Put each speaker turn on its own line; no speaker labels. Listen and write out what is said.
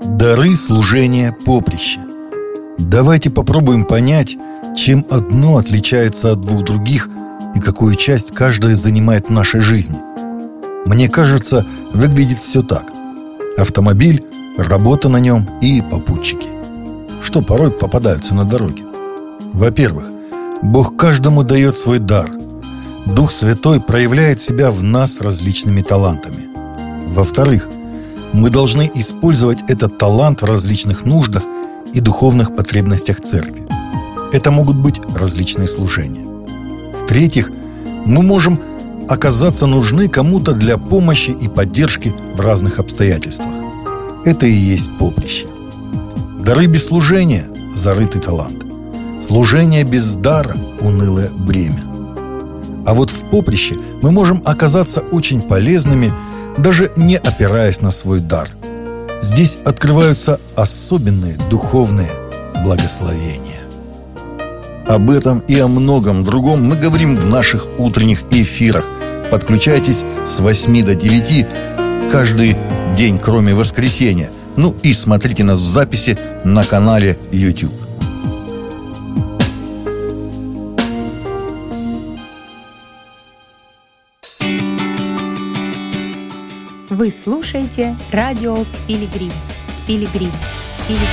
Дары служения поприща. Давайте попробуем понять, чем одно отличается от двух других и какую часть каждое занимает в нашей жизни. Мне кажется, выглядит все так: автомобиль, работа на нем и попутчики, что порой попадаются на дороге. Во-первых, Бог каждому дает свой дар. Дух Святой проявляет себя в нас различными талантами. Во-вторых, мы должны использовать этот талант в различных нуждах и духовных потребностях церкви. Это могут быть различные служения. В-третьих, мы можем оказаться нужны кому-то для помощи и поддержки в разных обстоятельствах. Это и есть поприще. Дары без служения – зарытый талант. Служение без дара – унылое бремя. А вот в поприще мы можем оказаться очень полезными, даже не опираясь на свой дар. Здесь открываются особенные духовные благословения. Об этом и о многом другом мы говорим в наших утренних эфирах. Подключайтесь с 8 до 9 каждый день, кроме воскресенья. Ну и смотрите нас в записи на канале YouTube.
Вы слушаете радио Пилигрим.